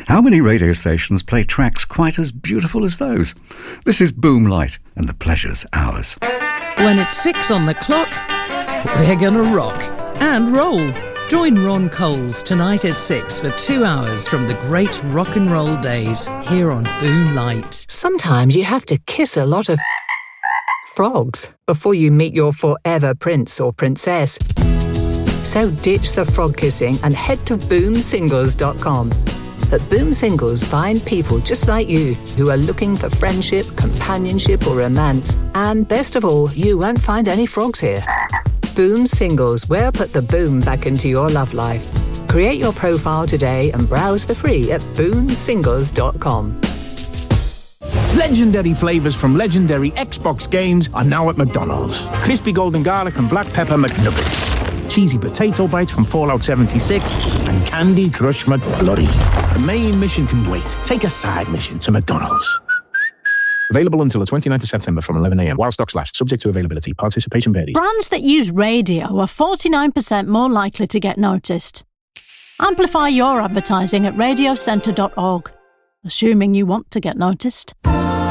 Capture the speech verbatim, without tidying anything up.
How many radio stations play tracks quite as beautiful as those? This is Boomlight, and the pleasure's ours. When it's six on the clock, we're gonna rock and roll. Join Ron Coles tonight at six for two hours from the great rock and roll days here on Boomlight. Sometimes you have to kiss a lot of frogs before you meet your forever prince or princess. So ditch the frog kissing and head to boom singles dot com. At Boom Singles, find people just like you who are looking for friendship, companionship or romance. And best of all, you won't find any frogs here. Boom Singles, where put the boom back into your love life. Create your profile today and browse for free at boom singles dot com. Legendary flavours from legendary Xbox games are now at McDonald's. Crispy golden garlic and black pepper McNuggets. Cheesy potato bites from Fallout seventy-six and Candy Crush McFlurry. The main mission can wait. Take a side mission to McDonald's. Available until the twenty-ninth of September from eleven a.m. while stocks last. Subject to availability. Participation varies. Brands that use radio are forty-nine percent more likely to get noticed. Amplify your advertising at radio centre dot org, assuming you want to get noticed.